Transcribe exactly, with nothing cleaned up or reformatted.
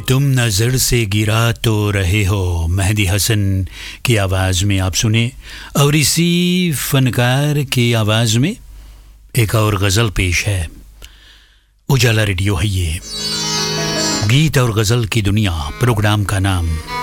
तुम नज़र से गिरा तो रहे हो, मेहदी हसन की आवाज़ में आप सुने। और इसी फनकार की आवाज़ में एक और गज़ल पेश है। उजाला रेडियो है ये, गीत और गज़ल की दुनिया प्रोग्राम का नाम।